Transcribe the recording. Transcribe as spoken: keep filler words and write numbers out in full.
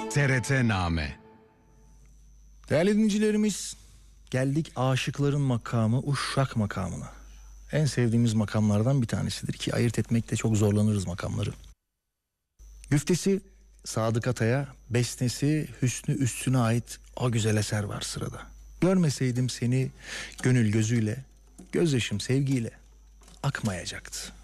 T R T Name. Değerli dinleyicilerimiz, geldik aşıkların makamı Uşak makamına. En sevdiğimiz makamlardan bir tanesidir ki ayırt etmekte çok zorlanırız makamları. Güftesi Sadık Atay'a, bestesi Hüsnü Üstün'e ait o güzel eser var sırada. Görmeseydim seni gönül gözüyle, gözyaşım sevgiyle akmayacaktı.